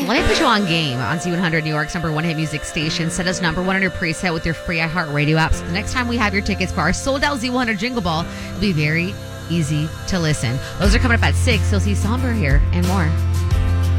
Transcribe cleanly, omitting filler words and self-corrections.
Let me put you on game on Z100, New York's number one hit music station. Set us number one on your preset with your free iHeartRadio apps. The next time we have your tickets for our sold-out Z100 Jingle Ball, it'll be very easy to listen. Those are coming up at 6. You'll see Somber here and more.